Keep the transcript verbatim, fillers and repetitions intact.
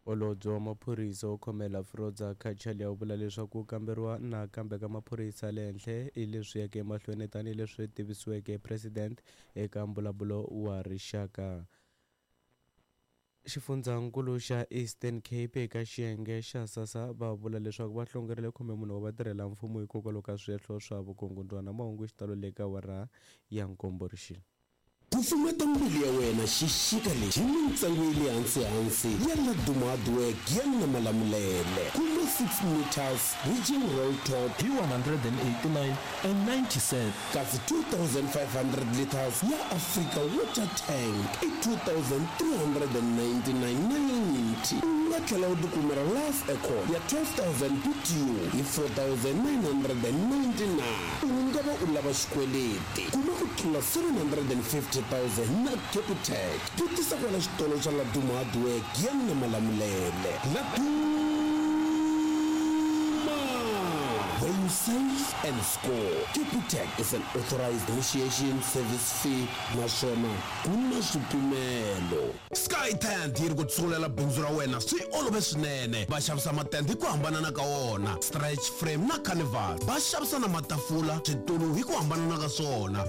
Holobye wa maphorisa wo khomela Frotza Khatshaliya u vula leswaku ku kamberiwa nakambe ka maphorisa le henhla hi leswi yeke emahlweni tanihileswi tivisiweke president eka mbulavulo wa rixaka. Xifundzankulu xa Eastern Cape eka xiyenge xa SASSA va vula leswaku va hlongerile khume munhu wa vatirhela mfumo hikokwalaho ka swihehlo swa vukungundwana. Mahungu xitalo le ka wara ya nkombo rixile. Ku pfumata mbilu ya wena xixika lexi ni ntsengo yi le hansi hansi ya Ladumhadwe ya na Malamulele kuma six meters region roll top hi one hundred eighty-nine and ninety cent kasi two thousand five hundred liters ya Africa water tank i two thousand three hundred ninety-nine ninety. Nga tlhela u tikumela Life Eco ya twelve thousand B T U hi four thousand nine hundred ninety-nine. U nga va u lava xikweleti kuma ku tlula seven hundred fifty thousand na Capitec. Putisa kwala xitolo xa Ladumhadwe ya na Malamulele. Laduma, where you save and score. Capitec is an authorized initiation service fee naswona kuna swipimelo. Sky Tent yi ri ku tsulela bindzu ra wena swi olove swinene. Va xavisa matende hi ku hambanana ka wona, stretch frame na carnival. Va xavisa na matafula, switulu hi ku hambanana ka swona.